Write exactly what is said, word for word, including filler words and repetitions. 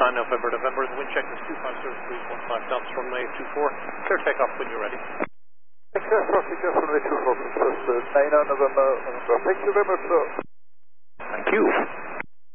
nine November, November. The wind check is two five zero three one five knots from runway two four. Clear takeoff when you're ready. Clear crossing just runway two four, first uh, nine November, November. Thank you very much, sir. Thank you.